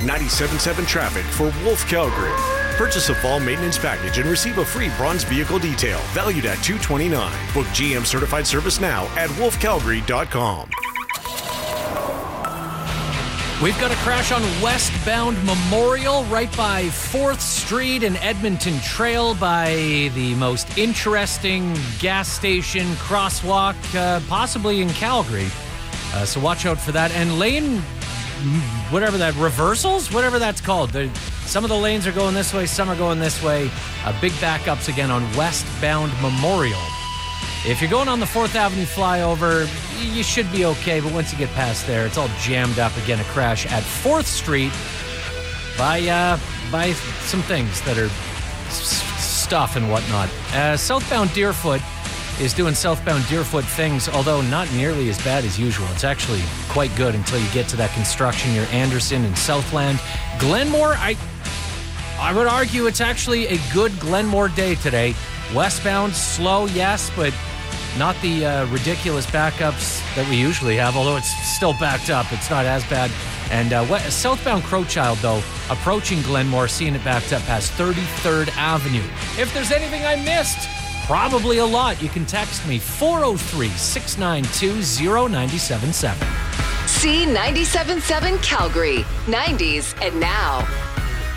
97.7 traffic for Wolf Calgary. Purchase a fall maintenance package and receive a free bronze vehicle detail valued at $229. Book GM certified service now at wolfcalgary.com. We've got a crash on westbound Memorial right by 4th Street and Edmonton Trail by the most interesting gas station crosswalk possibly in Calgary. So watch out for that. And lane, whatever that, reversals? Whatever that's called. Some of the lanes are going this way, some are going this way. Big backups again on westbound Memorial. If you're going on the 4th Avenue flyover, you should be okay, but once you get past there, it's all jammed up again. A crash at 4th Street by some things that are stuff and whatnot. Southbound Deerfoot is doing southbound Deerfoot things, although not nearly as bad as usual. It's actually quite good until you get to that construction near Anderson and Southland. Glenmore, I would argue it's actually a good Glenmore day today. Westbound, slow, yes, but not the ridiculous backups that we usually have, although it's still backed up. It's not as bad. And southbound Crowchild, though, approaching Glenmore, seeing it backed up past 33rd Avenue. If there's anything I missed, probably a lot, you can text me 403-692-0977. C97.7 Calgary, 90s and now.